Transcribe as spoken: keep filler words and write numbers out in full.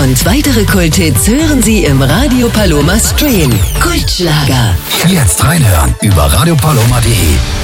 Und weitere Kulthits hören Sie im Radio Paloma Stream. Kultschlager. Jetzt reinhören über radio paloma punkt de.